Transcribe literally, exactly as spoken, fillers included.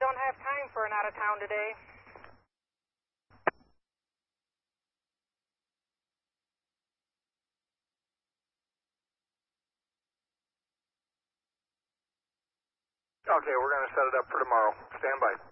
don't have time for an out-of-town today. Okay, we're going to set it up for tomorrow. Stand by.